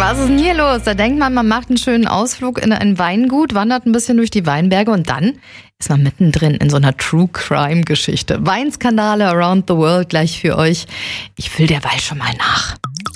Was ist denn hier los? Da denkt man macht einen schönen Ausflug in ein Weingut, wandert ein bisschen durch die Weinberge und dann ist man mittendrin in so einer True-Crime-Geschichte. Weinskandale around the world gleich für euch. Ich fülle derweil schon mal nach.